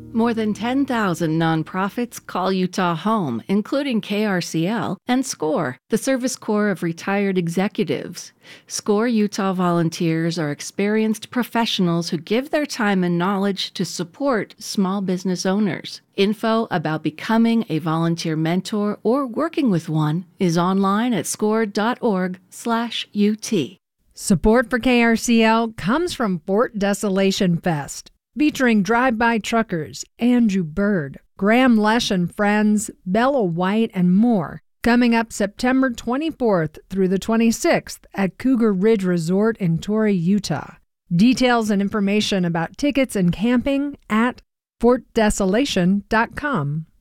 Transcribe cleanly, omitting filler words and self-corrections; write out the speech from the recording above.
More than 10,000 nonprofits call Utah home, including KRCL and SCORE, the Service Corps of Retired Executives. SCORE Utah volunteers are experienced professionals who give their time and knowledge to support small business owners. Info about becoming a volunteer mentor or working with one is online at score.org/UT. Support for KRCL comes from Fort Desolation Fest, featuring drive-by truckers, Andrew Bird, Graham Lesh and Friends, Bella White, and more, coming up September 24th through the 26th at Cougar Ridge Resort in Torrey, Utah. Details and information about tickets and camping at fortdesolation.com.